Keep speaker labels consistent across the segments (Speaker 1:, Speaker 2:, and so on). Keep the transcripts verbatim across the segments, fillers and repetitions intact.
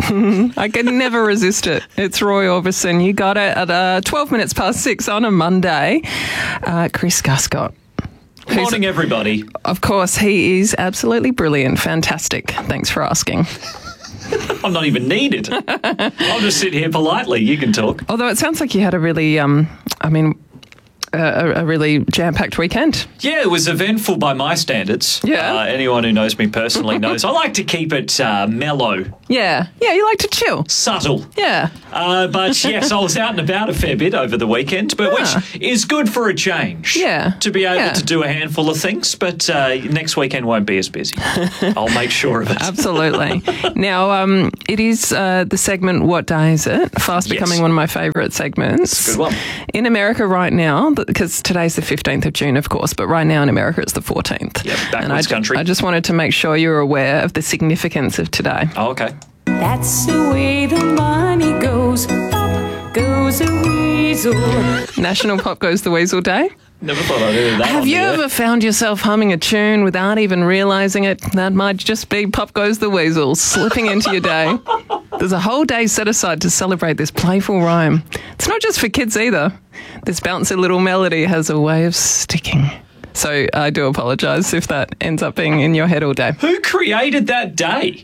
Speaker 1: I can never resist it. It's Roy Orbison. You got it at uh, twelve minutes past six on a Monday. Uh, Chris Guscott.
Speaker 2: Good morning, everybody.
Speaker 1: Of course, he is absolutely brilliant. Fantastic. Thanks for asking.
Speaker 2: I'm not even needed. I'll just sit here politely. You can talk.
Speaker 1: Although it sounds like you had a really, um, I mean, a, a really jam-packed weekend.
Speaker 2: Yeah, it was eventful by my standards.
Speaker 1: Yeah.
Speaker 2: Uh, anyone who knows me personally knows I like to keep it uh, mellow.
Speaker 1: Yeah. Yeah, you like to chill.
Speaker 2: Subtle.
Speaker 1: Yeah.
Speaker 2: Uh, but yes, I was out and about a fair bit over the weekend, but
Speaker 1: Ah.
Speaker 2: which is good for a change.
Speaker 1: Yeah.
Speaker 2: To be able
Speaker 1: Yeah.
Speaker 2: to do a handful of things, but uh, next weekend won't be as busy. I'll make sure of it.
Speaker 1: Absolutely. Now, um, it is uh, the segment, What Day Is It? Fast
Speaker 2: Yes.
Speaker 1: becoming one of my favourite segments.
Speaker 2: It's a good one.
Speaker 1: In America right now, because today's the fifteenth of June, of course, but right now in America it's the fourteenth.
Speaker 2: Yep, backwards
Speaker 1: and I, ju-
Speaker 2: country.
Speaker 1: I just wanted to make sure you're aware of the significance of today.
Speaker 2: Oh, okay.
Speaker 3: That's the way the money goes. Pop goes a weasel.
Speaker 1: National Pop Goes the Weasel Day.
Speaker 2: Never thought I'd hear that.
Speaker 1: Have
Speaker 2: on
Speaker 1: you
Speaker 2: the air.
Speaker 1: ever found yourself humming a tune without even realising it? That might just be Pop Goes the Weasel slipping into your day. There's a whole day set aside to celebrate this playful rhyme. It's not just for kids either. This bouncy little melody has a way of sticking. So I do apologise if that ends up being in your head all day.
Speaker 2: Who created that day?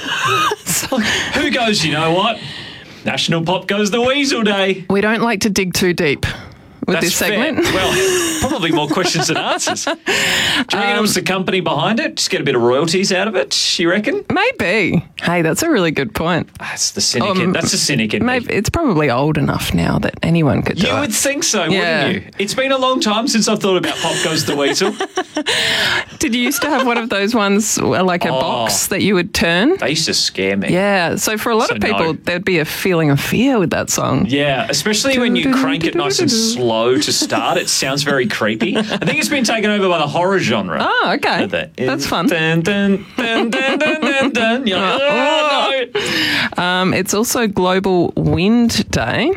Speaker 2: Who goes, you know what? National Pop Goes the Weasel Day.
Speaker 1: We don't like to dig too deep with
Speaker 2: That's
Speaker 1: this segment.
Speaker 2: fair. Well, probably more questions than answers. Do you reckon
Speaker 1: Um,
Speaker 2: it was the company behind it? Just get a bit of royalties out of it, you reckon?
Speaker 1: Maybe. Hey, that's a really good point.
Speaker 2: That's the cynic.
Speaker 1: Um,
Speaker 2: in, that's the cynic in me.
Speaker 1: Maybe it's probably old enough now that anyone could do
Speaker 2: You
Speaker 1: it.
Speaker 2: would think so,
Speaker 1: Yeah.
Speaker 2: wouldn't you? It's been a long time since I've thought about Pop Goes the Weasel.
Speaker 1: Did you used to have one of those ones, uh, like a
Speaker 2: Oh.
Speaker 1: box that you would turn?
Speaker 2: They used to scare me.
Speaker 1: Yeah, so for a lot
Speaker 2: So
Speaker 1: of people,
Speaker 2: no.
Speaker 1: there'd be a feeling of fear with that song.
Speaker 2: Yeah, especially when you crank it nice and slow to start. It sounds very creepy. I think it's been taken over by the horror genre.
Speaker 1: Oh, okay.
Speaker 2: Like that.
Speaker 1: That's fun.
Speaker 2: Dun, dun, dun, dun, dun, dun, dun. You're like, oh, no.
Speaker 1: Um, it's also Global Wind Day,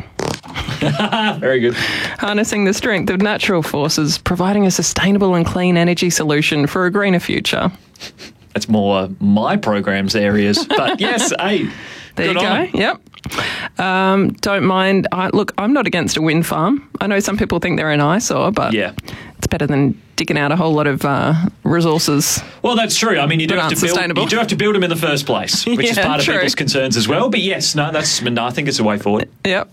Speaker 2: Very good.
Speaker 1: harnessing the strength of natural forces, providing a sustainable and clean energy solution for a greener future.
Speaker 2: That's more my program's areas. But yes, hey,
Speaker 1: There
Speaker 2: good
Speaker 1: you go.
Speaker 2: on it.
Speaker 1: Yep. Um, don't mind. I, look, I'm not against a wind farm. I know some people think they're an eyesore, but
Speaker 2: Yeah.
Speaker 1: it's better than digging out a whole lot of uh, resources.
Speaker 2: Well, that's true. I mean, you do,
Speaker 1: That
Speaker 2: have to
Speaker 1: aren't
Speaker 2: build,
Speaker 1: sustainable.
Speaker 2: you do have to build them in the first place, which is
Speaker 1: Yeah,
Speaker 2: part of
Speaker 1: true.
Speaker 2: people's concerns as well. But yes, no, that's. I mean, I think it's a way forward.
Speaker 1: Yep.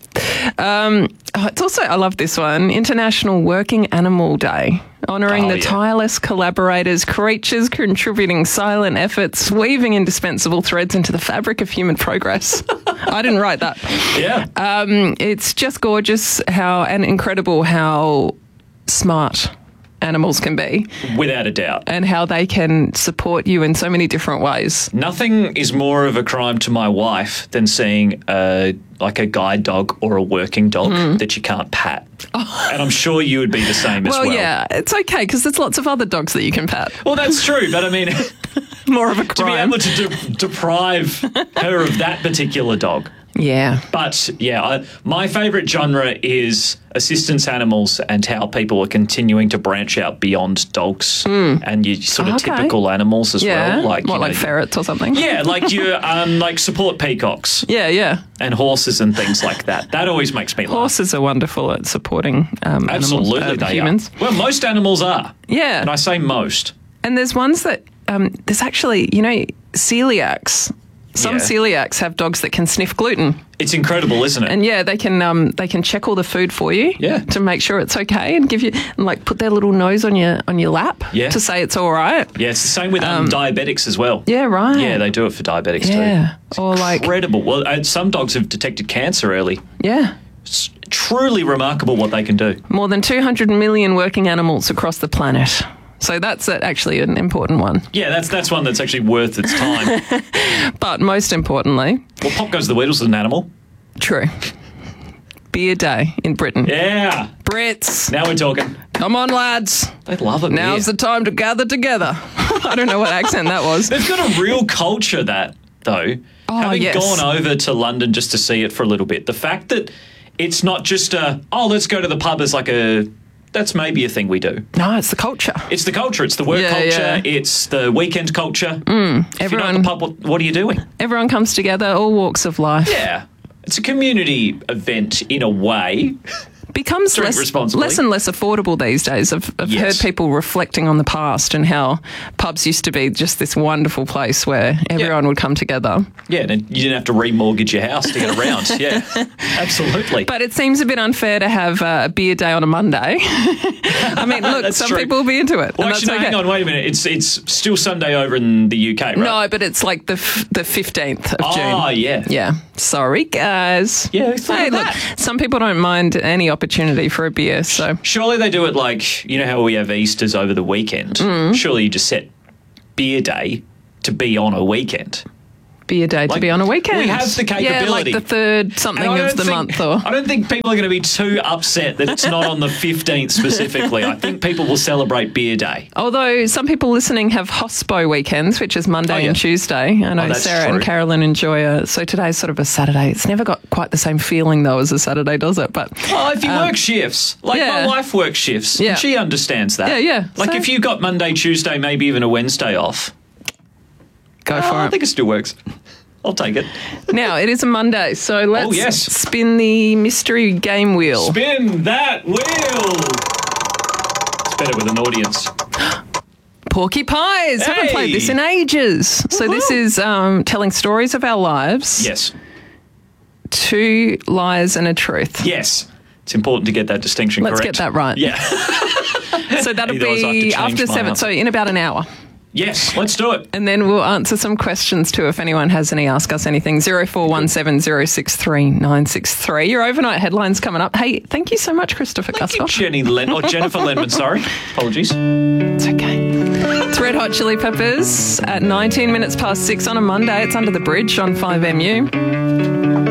Speaker 1: Um, oh, it's also, I love this one, International Working Animal Day, honouring
Speaker 2: Oh,
Speaker 1: the
Speaker 2: yeah.
Speaker 1: tireless collaborators, creatures contributing silent efforts, weaving indispensable threads into the fabric of human progress. I didn't write that.
Speaker 2: Yeah.
Speaker 1: Um, it's just gorgeous how and incredible how smart animals can be
Speaker 2: Without a doubt.
Speaker 1: and how they can support you in so many different ways.
Speaker 2: Nothing is more of a crime to my wife than seeing a like a guide dog or a working dog that you can't pat. And I'm sure you would be the same as
Speaker 1: Well,
Speaker 2: well.
Speaker 1: yeah, it's okay because there's lots of other dogs that you can pat.
Speaker 2: Well, that's true, but I mean,
Speaker 1: More of a
Speaker 2: to be
Speaker 1: crime.
Speaker 2: able to de- deprive her of that particular dog.
Speaker 1: Yeah.
Speaker 2: But yeah, I, my favourite genre is assistance animals and how people are continuing to branch out beyond dogs and you sort of
Speaker 1: Okay.
Speaker 2: typical animals as
Speaker 1: Yeah.
Speaker 2: well. Like
Speaker 1: what,
Speaker 2: you
Speaker 1: like
Speaker 2: know,
Speaker 1: ferrets or something?
Speaker 2: Yeah, like you um, like support peacocks
Speaker 1: Yeah, yeah.
Speaker 2: and horses and things like that. That always makes me laugh.
Speaker 1: Horses are wonderful at supporting um,
Speaker 2: Absolutely,
Speaker 1: animals, uh,
Speaker 2: they
Speaker 1: humans.
Speaker 2: are. Well, most animals are.
Speaker 1: Yeah.
Speaker 2: And I say most.
Speaker 1: And there's ones that, um, there's actually, you know, celiacs. Some
Speaker 2: Yeah.
Speaker 1: celiacs have dogs that can sniff gluten.
Speaker 2: It's incredible, isn't it?
Speaker 1: And yeah, they can um, they can check all the food for you
Speaker 2: Yeah.
Speaker 1: to make sure it's okay and give you and like put their little nose on your on your lap
Speaker 2: Yeah.
Speaker 1: to say it's all right.
Speaker 2: yeah, it's the same with um, diabetics as well.
Speaker 1: Yeah, right.
Speaker 2: Yeah, they do it for diabetics
Speaker 1: Yeah.
Speaker 2: too. It's
Speaker 1: Or like
Speaker 2: incredible. Well, uh, some dogs have detected cancer early.
Speaker 1: yeah.
Speaker 2: It's truly remarkable what they can do.
Speaker 1: More than two hundred million working animals across the planet. So that's uh, actually an important one.
Speaker 2: Yeah, that's that's one that's actually worth its time.
Speaker 1: But most importantly,
Speaker 2: Well, Pop Goes the Weasel is an animal.
Speaker 1: true. Beer Day in Britain.
Speaker 2: Yeah.
Speaker 1: Brits,
Speaker 2: Now we're talking.
Speaker 1: come on, lads.
Speaker 2: They love it.
Speaker 1: Now's the time to gather together. I don't know what accent that was.
Speaker 2: They've got a real culture, that, though.
Speaker 1: Oh,
Speaker 2: Having
Speaker 1: yes.
Speaker 2: gone over to London just to see it for a little bit, the fact that it's not just a, oh, let's go to the pub as like a that's maybe a thing we do.
Speaker 1: No, it's the culture.
Speaker 2: It's the culture. It's the work
Speaker 1: Yeah,
Speaker 2: culture.
Speaker 1: yeah.
Speaker 2: It's the weekend culture. If you're not
Speaker 1: everyone-
Speaker 2: in the pub, what, what are you doing?
Speaker 1: Everyone comes together, all walks of life.
Speaker 2: Yeah. It's a community event in a way.
Speaker 1: Becomes
Speaker 2: Drink
Speaker 1: less,
Speaker 2: responsibly.
Speaker 1: less and less affordable these days. I've, I've
Speaker 2: Yes.
Speaker 1: heard people reflecting on the past and how pubs used to be just this wonderful place where everyone would come together.
Speaker 2: Yeah, and you didn't have to remortgage your house to get around. Yeah, absolutely.
Speaker 1: But it seems a bit unfair to have uh, a beer day on a Monday. I mean, look,
Speaker 2: That's
Speaker 1: some
Speaker 2: true.
Speaker 1: people will be into it.
Speaker 2: well,
Speaker 1: and
Speaker 2: actually,
Speaker 1: that's
Speaker 2: no,
Speaker 1: okay.
Speaker 2: hang on, wait a minute. It's it's still Sunday over in the U K, right?
Speaker 1: No, but it's like the f- the fifteenth of June.
Speaker 2: Oh, yeah.
Speaker 1: Yeah. Sorry, guys.
Speaker 2: Yeah, who thought
Speaker 1: Hey,
Speaker 2: of
Speaker 1: look,
Speaker 2: that?
Speaker 1: some people don't mind any opportunity for a beer, so
Speaker 2: Surely they do it like, you know how we have Easters over the weekend?
Speaker 1: Mm.
Speaker 2: Surely you just set beer day to be on a weekend.
Speaker 1: beer day to
Speaker 2: Like,
Speaker 1: be on a weekend.
Speaker 2: we have the
Speaker 1: Yeah, like
Speaker 2: capability.
Speaker 1: the third something
Speaker 2: And I
Speaker 1: of
Speaker 2: don't
Speaker 1: the
Speaker 2: think-
Speaker 1: month or...
Speaker 2: I don't think people are going to be too upset that it's not on the fifteenth specifically. I think people will celebrate beer day.
Speaker 1: Although some people listening have hospo weekends, which is Monday
Speaker 2: Oh, yeah.
Speaker 1: and Tuesday. I know
Speaker 2: Oh, that's
Speaker 1: Sarah
Speaker 2: true.
Speaker 1: and Carolyn enjoy it. So today's sort of a Saturday. It's never got quite the same feeling, though, as a Saturday, does it? But
Speaker 2: Oh, if you work shifts, like
Speaker 1: yeah.
Speaker 2: my wife works shifts,
Speaker 1: Yeah.
Speaker 2: and she understands that.
Speaker 1: Yeah, yeah.
Speaker 2: Like
Speaker 1: So-
Speaker 2: if you got Monday, Tuesday, maybe even a Wednesday off,
Speaker 1: go
Speaker 2: oh,
Speaker 1: for
Speaker 2: I
Speaker 1: it.
Speaker 2: think it still works. I'll take it.
Speaker 1: Now, it is a Monday, so let's
Speaker 2: Oh, yes.
Speaker 1: spin the mystery game wheel.
Speaker 2: Spin that wheel. It's better with an audience.
Speaker 1: Porky Pies. Haven't
Speaker 2: Hey.
Speaker 1: played this in ages. So this is um, telling stories of our lives.
Speaker 2: Yes.
Speaker 1: Two lies and a truth.
Speaker 2: Yes. It's important to get that distinction
Speaker 1: Let's
Speaker 2: correct.
Speaker 1: get that right.
Speaker 2: Yeah.
Speaker 1: So that'll
Speaker 2: Otherwise I have to
Speaker 1: be
Speaker 2: change
Speaker 1: after
Speaker 2: my
Speaker 1: seven,
Speaker 2: answer.
Speaker 1: so in about an hour.
Speaker 2: Yes, let's do it.
Speaker 1: And then we'll answer some questions too if anyone has any. Ask us anything. zero four one seven zero six three nine six three. Your overnight headlines coming up. Hey, thank you so much, Christopher
Speaker 2: Thank you,
Speaker 1: Guskoff.
Speaker 2: Jenny Len- or Jennifer Lenman, sorry. Apologies.
Speaker 1: It's okay. It's Red Hot Chili Peppers at nineteen minutes past six on a Monday. It's Under the Bridge on five M U.